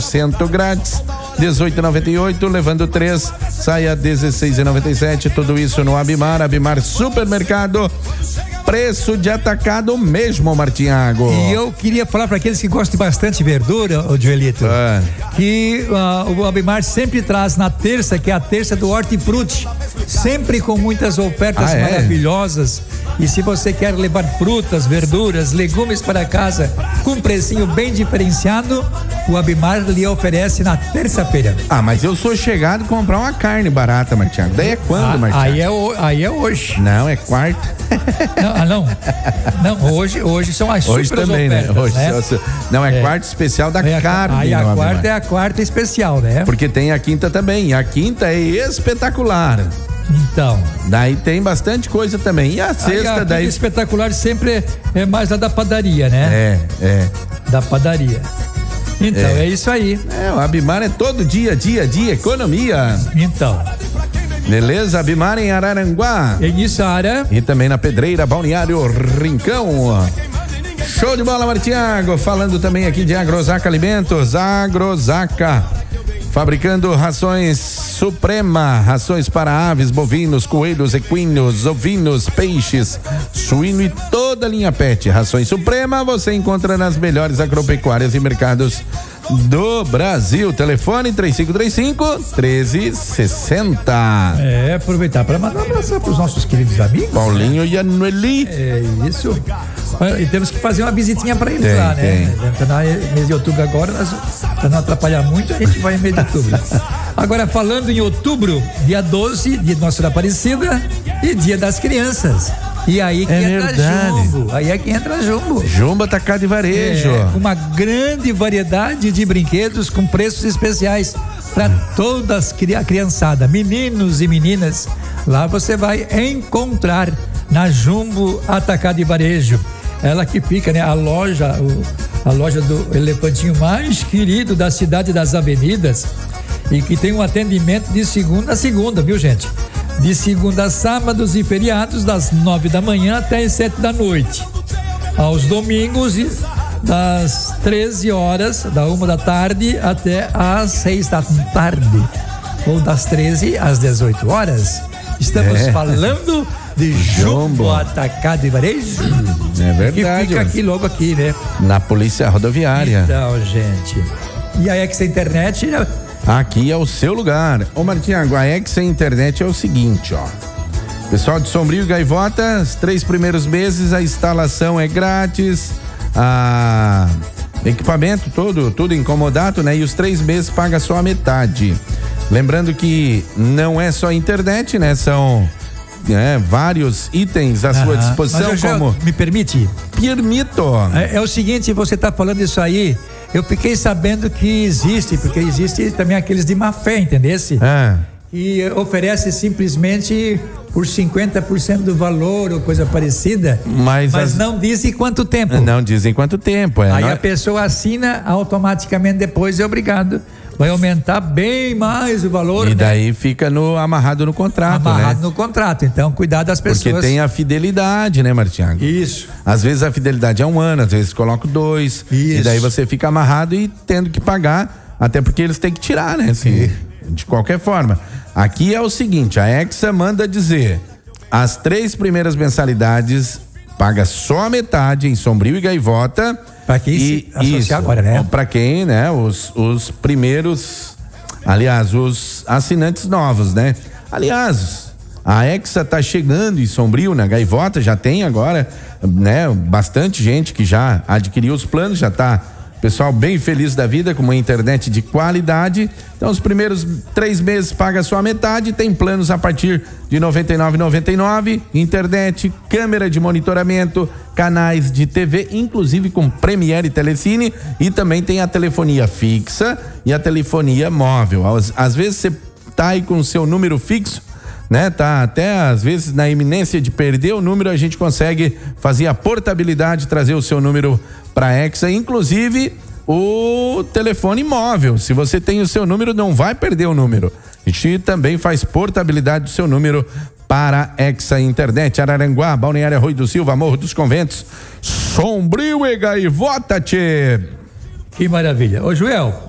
grátis, 18,98, levando 3, sai a 16,97, tudo isso no Abimar Supermercado, preço de atacado mesmo, Martinhago. E eu queria falar para aqueles que gostam bastante de verdura, ô Joelito, que o Abimar sempre traz na terça, que é a terça do Hortifruti, sempre com muitas ofertas maravilhosas. E se você quer levar frutas, verduras, legumes para casa com um precinho bem diferenciado, o Abimar lhe oferece na terça-feira. Mas eu sou chegado a comprar uma carne barata, Martinhago. Daí é quando, Martinhago? Aí é hoje. Não, é quarta. Não, hoje são as hoje super também, ofertas, né? Hoje, né? Não, é quarta especial da carne. Aí a quarta é a quarta especial, né? Porque tem a quinta também, e a quinta é espetacular. Então. Daí tem bastante coisa também. E a sexta, daí. Espetacular sempre é mais lá da padaria, né? Da padaria. Então, é isso aí. O Abimar é todo dia, economia. Então. Beleza? Abimar em Araranguá. Em Içara. E também na Pedreira, Balneário Rincão. Show de bola, Martinhago. Falando também aqui de Agrozaca Alimentos. Agrozaca. Fabricando rações Suprema, rações para aves, bovinos, coelhos, equinos, ovinos, peixes, suíno e toda a linha pet. Rações Suprema você encontra nas melhores agropecuárias e mercados do Brasil. Telefone 3535-1360. Aproveitar para mandar um abraço para os nossos queridos amigos. Paulinho e a Noeli. É isso. E temos que fazer uma visitinha para eles lá, né? No mês de outubro agora, para não atrapalhar muito, a gente vai em mês de outubro. Agora, falando em outubro, dia 12, dia de Nossa Senhora Aparecida e dia das crianças. E aí que entra Jumbo. Aí é que entra Jumbo. Jumbo Atacado e Varejo. Uma grande variedade de brinquedos com preços especiais para todas a criançada, meninos e meninas. Lá você vai encontrar na Jumbo Atacado e Varejo. Ela que fica, né? A loja do elefantinho mais querido da cidade das avenidas e que tem um atendimento de segunda a segunda, viu, gente? De segunda a sábados e feriados, das 9 da manhã até as 7 da noite. Aos domingos, das 13 horas, da 1 da tarde até às 6 da tarde. Ou das 13 às 18 horas. Estamos falando de Jumbo Atacado e Varejo. É verdade. Que fica aqui, logo aqui, né? Na Polícia Rodoviária. Então, gente. E a Exa Internet... Aqui é o seu lugar. Ô Martinhago, a Exa Internet é o seguinte, ó. Pessoal de Sombrio e Gaivota, os 3 primeiros meses a instalação é grátis, equipamento tudo incomodato, né? E os 3 meses paga só a metade. Lembrando que não é só internet, né? São vários itens à sua disposição. Mas como me permite? Permito. É o seguinte, você tá falando isso aí, eu fiquei sabendo que porque existe também aqueles de má fé, entendesse? E oferece simplesmente por 50% do valor ou coisa parecida, mas não dizem quanto tempo. Não dizem quanto tempo. Aí a pessoa assina, automaticamente depois é obrigado. Vai aumentar bem mais o valor. E daí fica amarrado no contrato, no contrato. Então, cuidado das pessoas. Porque tem a fidelidade, né, Martinhago? Isso. Às vezes a fidelidade é 1 ano, às vezes coloca 2. Isso. E daí você fica amarrado e tendo que pagar, até porque eles têm que tirar, né? De qualquer forma. Aqui é o seguinte, a Exa manda dizer, as 3 primeiras mensalidades paga só a metade em Sombrio e Gaivota. Para quem se associar agora, né? Para quem, né? Os primeiros, aliás, os assinantes novos, né? Aliás, a Exa tá chegando em Sombrio, na Gaivota, já tem agora, né? Bastante gente que já adquiriu os planos, já tá pessoal bem feliz da vida com uma internet de qualidade. Então os primeiros 3 meses paga só a metade, tem planos a partir de R$ 99,99, internet, câmera de monitoramento, canais de TV, inclusive com Premiere e Telecine, e também tem a telefonia fixa e a telefonia móvel. Às vezes você tá aí com o seu número fixo, né? Tá até às vezes na iminência de perder o número, a gente consegue fazer a portabilidade, trazer o seu número para Exa, inclusive o telefone móvel. Se você tem o seu número, não vai perder o número. A gente também faz portabilidade do seu número para Exa Internet. Araranguá, Balneário Arroio do Silva, Morro dos Conventos, Sombrio e Gaivota, tchê. Que maravilha. Ô, Joel,